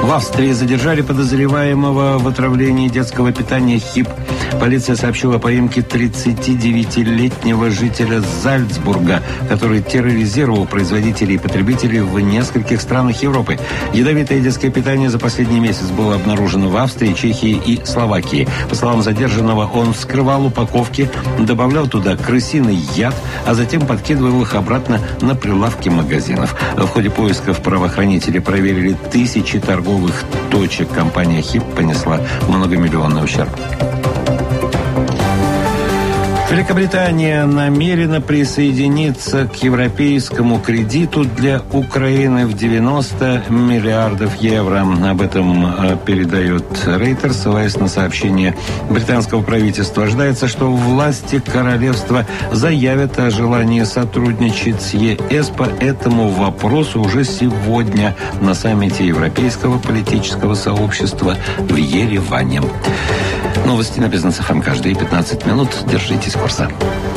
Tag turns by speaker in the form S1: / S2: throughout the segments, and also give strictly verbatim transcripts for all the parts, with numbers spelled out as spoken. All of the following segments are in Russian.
S1: В Австрии задержали подозреваемого в отравлении детского питания ХИП. Полиция сообщила о поимке тридцатидевятилетнего жителя Зальцбурга, который терроризировал производителей и потребителей в нескольких странах Европы. Ядовитое детское питание за последний месяц было обнаружено в Австрии, Чехии и Словакии. По словам задержанного, он вскрывал упаковки, добавлял туда крысиный яд, а затем подкидывал их обратно на прилавки магазинов. В ходе поисков правоохранители проверили тысячи торговых точек. Компания ХИП понесла многомиллионный ущерб. Великобритания намерена присоединиться к европейскому кредиту для Украины в девяносто миллиардов евро. Об этом передает Рейтер, ссылаясь на сообщение британского правительства. Ожидается, что власти королевства заявят о желании сотрудничать с ЕС по этому вопросу уже сегодня на саммите Европейского политического сообщества в Ереване. Новости на Бизнес ФМ каждые пятнадцать минут. Держитесь курса.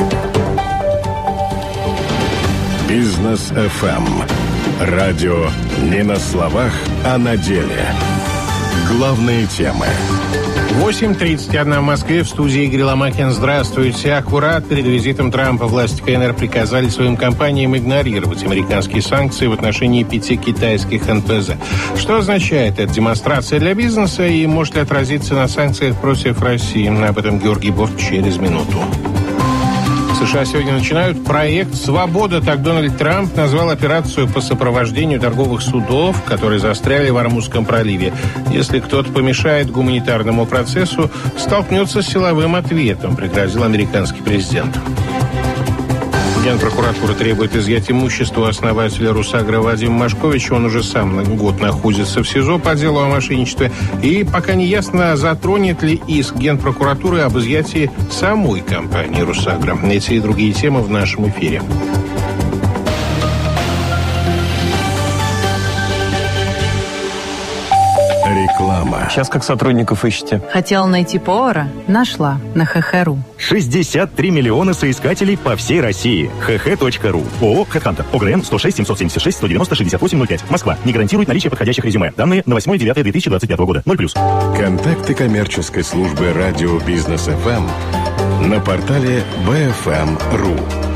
S2: Бизнес ФМ. Радио не на словах, а на деле. Главные темы.
S3: восемь тридцать один в Москве. В студии Игорь Ломакин. Здравствуйте. Аккурат перед визитом Трампа власти КНР приказали своим компаниям игнорировать американские санкции в отношении пяти китайских эн пэ зэ. Что означает эта демонстрация для бизнеса и может ли отразиться на санкциях против России? Об этом Георгий Бофт через минуту. США сегодня начинают проект «Свобода». Так Дональд Трамп назвал операцию по сопровождению торговых судов, которые застряли в Ормузском проливе. Если кто-то помешает гуманитарному процессу, столкнется с силовым ответом, пригрозил американский президент. Генпрокуратура требует изъять имущество основателя «Русагро» Вадима Машковича. Он уже сам год находится в СИЗО по делу о мошенничестве. И пока не ясно, затронет ли иск Генпрокуратуры об изъятии самой компании «Русагро». Эти и другие темы в нашем эфире.
S2: Реклама.
S4: Сейчас как сотрудников ищете?
S5: Хотела найти повара? Нашла. На ха ха точка ру.
S6: шестьдесят три миллиона соискателей по всей России. ха ха точка ру. ООО «Хэдхантер». ОГРН сто шесть семьсот семьдесят шесть сто девяносто шестьдесят восемь ноль пять. Москва. Не гарантирует наличие подходящих резюме. Данные на восьмое девятое две тысячи двадцать пятого года. ноль плюс.
S2: Контакты коммерческой службы радио Бизнес ФМ на портале бэ эф эм точка ру.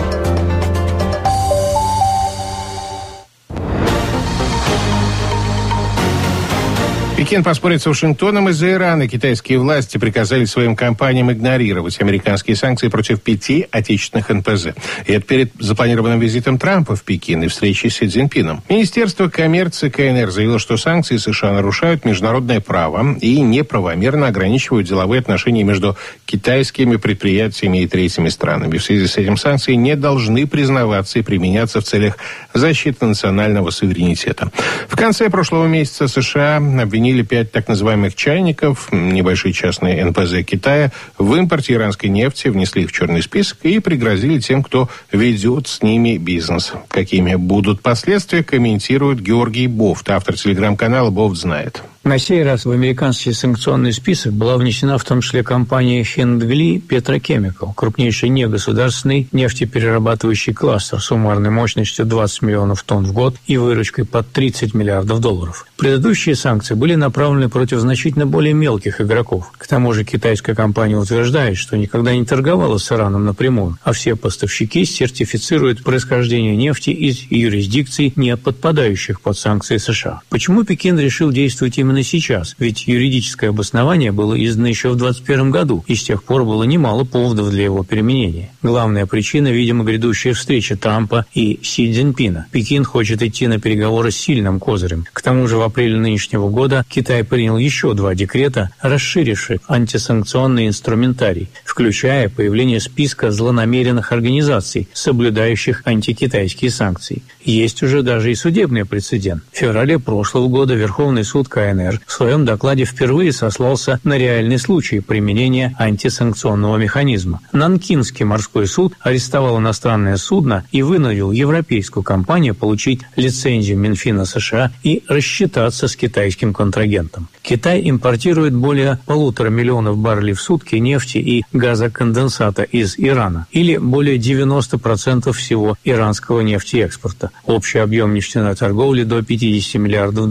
S3: Пекин поспорит с Вашингтоном из-за Ирана. Китайские власти приказали своим компаниям игнорировать американские санкции против пяти отечественных эн пэ зэ. И это перед запланированным визитом Трампа в Пекин и встречей с Си Цзиньпином. Министерство коммерции ка эн эр заявило, что санкции США нарушают международное право и неправомерно ограничивают деловые отношения между китайскими предприятиями и третьими странами. В связи с этим санкции не должны признаваться и применяться в целях защиты национального суверенитета. В конце прошлого месяца США обвинили пять так называемых чайников, небольшие частные эн пэ зэ Китая, в импорте иранской нефти, внесли их в черный список и пригрозили тем, кто ведет с ними бизнес. Какими будут последствия, комментирует Георгий Бофт, автор телеграм-канала «Бофт знает».
S7: На сей раз в американский санкционный список была внесена в том числе компания Хиндгли Петрокемикал, крупнейший негосударственный нефтеперерабатывающий кластер с суммарной мощностью двадцать миллионов тонн в год и выручкой под тридцать миллиардов долларов. Предыдущие санкции были направлены против значительно более мелких игроков. К тому же китайская компания утверждает, что никогда не торговала с Ираном напрямую, а все поставщики сертифицируют происхождение нефти из юрисдикций, не подпадающих под санкции США. Почему Пекин решил действовать именно сейчас? Ведь юридическое обоснование было издано еще в двадцать первом году, и с тех пор было немало поводов для его применения. Главная причина, видимо, грядущая встреча Трампа и Си Цзиньпина. Пекин хочет идти на переговоры с сильным козырем. К тому же в апреле нынешнего года Китай принял еще два декрета, расширивших антисанкционный инструментарий, включая появление списка злонамеренных организаций, соблюдающих антикитайские санкции. Есть уже даже и судебный прецедент. В феврале прошлого года Верховный суд ка эн эр в своем докладе впервые сослался на реальный случай применения антисанкционного механизма. Нанкинский морской суд арестовал иностранное судно и вынудил европейскую компанию получить лицензию Минфина США и рассчитаться с китайским контрагентом. Китай импортирует более полутора миллионов баррелей в сутки нефти и газоконденсата из Ирана, или более девяносто процентов всего иранского нефтеэкспорта. Общий объем нефтяной торговли до пятидесяти миллиардов